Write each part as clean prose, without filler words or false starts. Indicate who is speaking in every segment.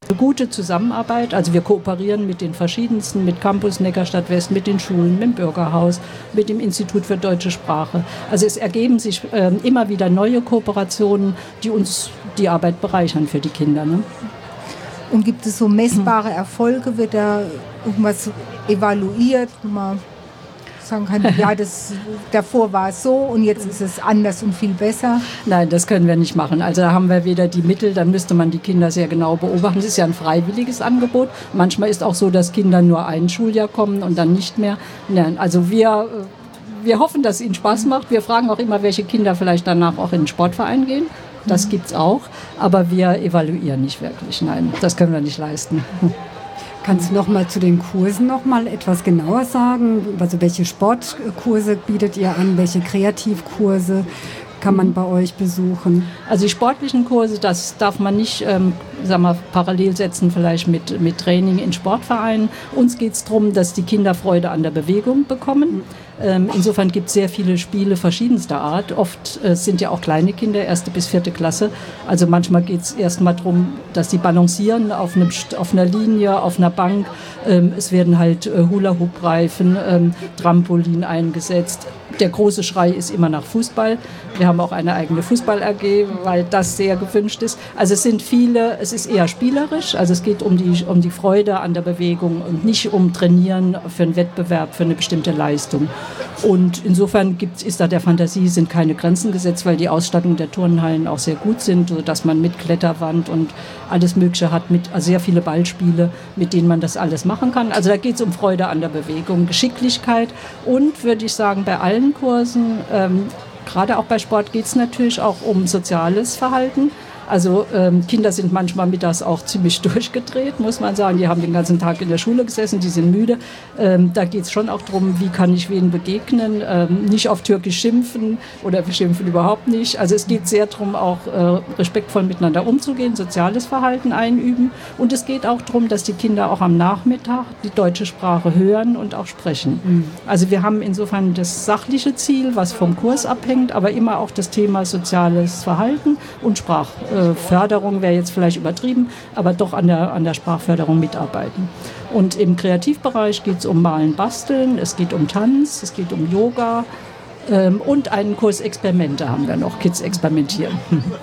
Speaker 1: Eine gute Zusammenarbeit, also wir kooperieren mit den verschiedensten, mit Campus Neckarstadt West, mit den Schulen, mit dem Bürgerhaus, mit dem Institut für Deutsche Sprache. Also es ergeben sich immer wieder neue Kooperationen, die uns die Arbeit bereichern für die Kinder. Ne?
Speaker 2: Und gibt es so messbare Erfolge? Wird da irgendwas evaluiert? Mal sagen kann, ja, davor war es so und jetzt ist es anders und viel besser?
Speaker 1: Nein, das können wir nicht machen. Also da haben wir weder die Mittel, dann müsste man die Kinder sehr genau beobachten. Es ist ja ein freiwilliges Angebot. Manchmal ist auch so, dass Kinder nur ein Schuljahr kommen und dann nicht mehr. Nein, also wir hoffen, dass es ihnen Spaß macht. Wir fragen auch immer, welche Kinder vielleicht danach auch in den Sportverein gehen. Das gibt's auch, aber wir evaluieren nicht wirklich. Nein, das können wir nicht leisten.
Speaker 3: Kannst du noch mal zu den Kursen noch mal etwas genauer sagen? Also welche Sportkurse bietet ihr an? Welche Kreativkurse kann man bei euch besuchen?
Speaker 1: Also die sportlichen Kurse, das darf man nicht parallel setzen vielleicht mit Training in Sportvereinen. Uns geht es darum, dass die Kinder Freude an der Bewegung bekommen. Insofern gibt es sehr viele Spiele verschiedenster Art. Oft sind ja auch kleine Kinder, 1. bis 4. Klasse. Also manchmal geht es erstmal darum, dass die balancieren auf einer Linie, auf einer Bank. Es werden halt Hula-Hoop-Reifen, Trampolin eingesetzt. Der große Schrei ist immer nach Fußball. Wir haben auch eine eigene Fußball-AG, weil das sehr gewünscht ist. Also es sind viele, es ist eher spielerisch. Also es geht um die Freude an der Bewegung und nicht um Trainieren für einen Wettbewerb, für eine bestimmte Leistung. Und insofern ist da der Fantasie sind keine Grenzen gesetzt, weil die Ausstattung der Turnhallen auch sehr gut sind, sodass man mit Kletterwand und alles Mögliche hat, also sehr viele Ballspiele, mit denen man das alles machen kann. Also da geht es um Freude an der Bewegung, Geschicklichkeit und, würde ich sagen, bei allen Kursen, gerade auch bei Sport, geht es natürlich auch um soziales Verhalten. Also Kinder sind manchmal mittags auch ziemlich durchgedreht, muss man sagen. Die haben den ganzen Tag in der Schule gesessen, die sind müde. Da geht es schon auch darum, wie kann ich wen begegnen, nicht auf Türkisch schimpfen oder wir schimpfen überhaupt nicht. Also es geht sehr darum, auch respektvoll miteinander umzugehen, soziales Verhalten einüben. Und es geht auch darum, dass die Kinder auch am Nachmittag die deutsche Sprache hören und auch sprechen. Also wir haben insofern das sachliche Ziel, was vom Kurs abhängt, aber immer auch das Thema soziales Verhalten und Sprachförderung wäre jetzt vielleicht übertrieben, aber doch an der Sprachförderung mitarbeiten. Und im Kreativbereich geht es um Malen, Basteln, es geht um Tanz, es geht um Yoga und einen Kurs Experimente haben wir noch, Kids experimentieren.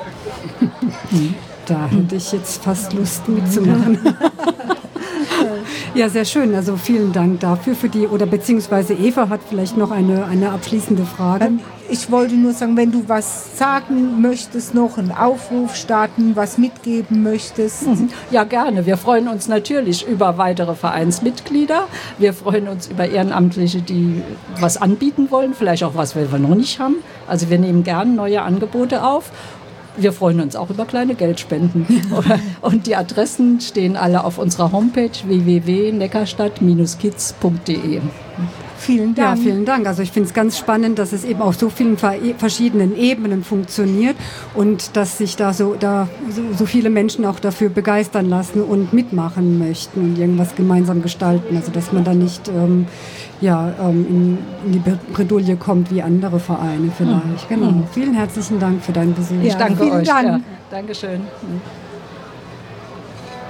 Speaker 3: Da hätte ich jetzt fast Lust mitzumachen. Ja, sehr schön. Also vielen Dank dafür beziehungsweise Eva hat vielleicht noch eine abschließende Frage.
Speaker 2: Ich wollte nur sagen, wenn du was sagen möchtest, noch einen Aufruf starten, was mitgeben möchtest.
Speaker 1: Ja, gerne. Wir freuen uns natürlich über weitere Vereinsmitglieder. Wir freuen uns über Ehrenamtliche, die was anbieten wollen, vielleicht auch was wir noch nicht haben. Also wir nehmen gerne neue Angebote auf. Wir freuen uns auch über kleine Geldspenden. Und die Adressen stehen alle auf unserer Homepage www.neckarstadt-kids.de.
Speaker 2: Vielen Dank.
Speaker 3: Ja, vielen Dank. Also ich finde es ganz spannend, dass es eben auf so vielen verschiedenen Ebenen funktioniert und dass sich da so viele Menschen auch dafür begeistern lassen und mitmachen möchten und irgendwas gemeinsam gestalten. Also dass man da nicht in die Bredouille kommt wie andere Vereine vielleicht. Genau. Vielen herzlichen Dank für deinen Besuch.
Speaker 1: Ich danke euch.
Speaker 2: Dank.
Speaker 1: Ja. Dankeschön.